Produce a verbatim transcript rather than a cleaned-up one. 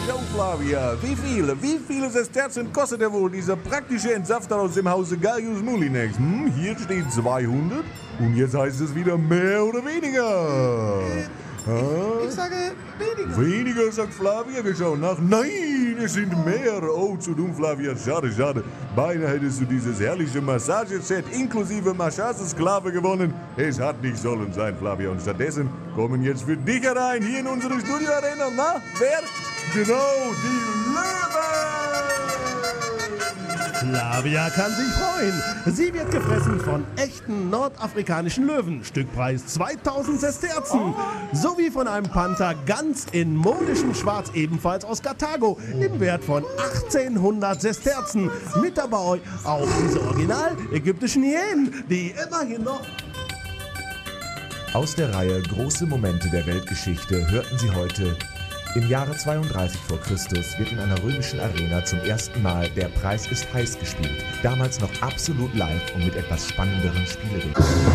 So, Flavia, wie viele, wie viele Sesterzen kostet er wohl, dieser praktische Entsafter aus dem Hause Gaius Molinex? Hm, hier steht zweihundert und jetzt heißt es wieder mehr oder weniger. Ah? Ich sage weniger. Weniger, sagt Flavia, wir schauen nach. Nein, es sind mehr. Oh, zu dumm, Flavia, schade, schade. Beinahe hättest du dieses herrliche Massageset inklusive Massagesklave gewonnen. Es hat nicht sollen sein, Flavia. Und stattdessen kommen jetzt für dich herein, hier in unsere Studioarena. Na, wer? Genau, die Löwen! Flavia kann sich freuen. Sie wird gefressen von echten nordafrikanischen Löwen. Stückpreis zweitausend Sesterzen. Sowie von einem Panther ganz in modischem Schwarz, ebenfalls aus Karthago, im Wert von achtzehnhundert Sesterzen. Mit dabei auch diese original ägyptischen Hyänen, die immerhin noch... Aus der Reihe Große Momente der Weltgeschichte hörten Sie heute: Im Jahre zweiunddreißig vor Christus wird in einer römischen Arena zum ersten Mal Der Preis ist heiß gespielt. Damals noch absolut live und mit etwas spannenderen Spielregeln.